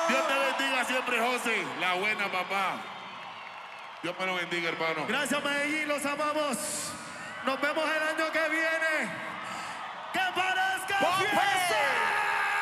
Dios te bendiga siempre, José. La buena, papá. Dios me lo bendiga, hermano. Gracias, Medellín, los amamos. Nos vemos el año que viene.